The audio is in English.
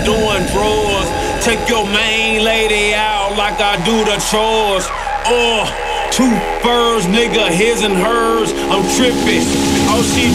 doing drawers. Take your main lady out like I do the chores. Two birds, nigga, his and hers. I'm tripping. Oh, she